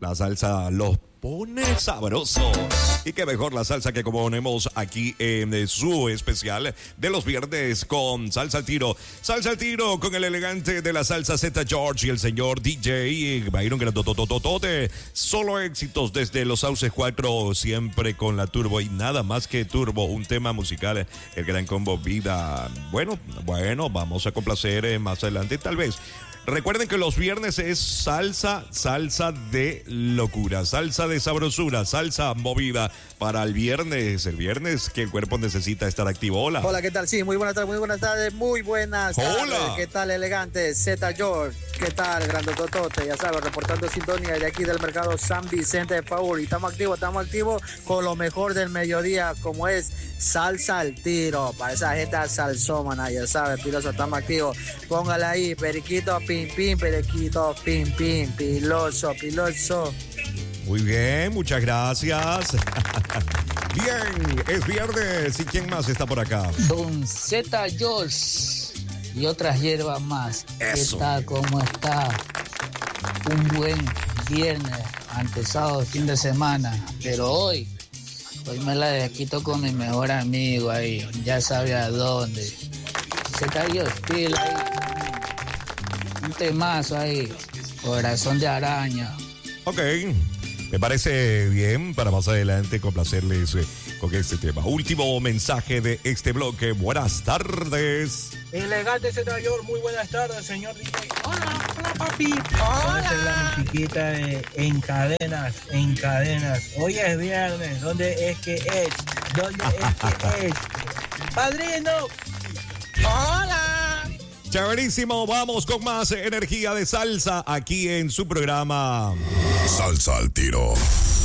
La salsa los pone sabroso. Y qué mejor la salsa que componemos aquí en su especial de los viernes con Salsa al Tiro. Salsa al Tiro con el elegante de la salsa Z George y el señor DJ Byron Grandotototote. Solo éxitos desde Los Sauces 4, siempre con la turbo y nada más que turbo. Un tema musical, el gran combo Vida. Bueno, vamos a complacer más adelante tal vez. Recuerden que los viernes es salsa de locura, salsa de sabrosura, salsa movida para el viernes que el cuerpo necesita estar activo. Hola. Hola, ¿qué tal? Sí, muy buenas tardes. Hola. ¿Qué tal, elegante? Z George, ¿qué tal, grandototote? Ya sabes, reportando sintonía de aquí del mercado San Vicente de Paul. Y estamos activos con lo mejor del mediodía, como es salsa al tiro. Para esa gente salsómana, ya sabes, piloso, estamos activos. Póngala ahí, periquito, pim, periquito, pim, piloso. Muy bien, muchas gracias. Bien, es viernes. ¿Y quién más está por acá? Don Z George y otras hierbas más. Eso. ¿Qué tal? ¿Cómo está? Un buen viernes, antesado, fin de semana. Pero hoy me la desquito con mi mejor amigo ahí. Ya sabe a dónde. Z George, pila ahí. Un temazo ahí. Corazón de araña. Ok. Me parece bien para más adelante complacerles con este tema. Último mensaje de este bloque. Buenas tardes. Elegante Z George, muy buenas tardes, señor DJ. Hola, papi. Hola. Es la musiquita de En Cadenas. Hoy es viernes. ¿Dónde es que es? ¡Padrino! ¡Hola! Chéverísimo, vamos con más energía de salsa aquí en su programa Salsa al Tiro.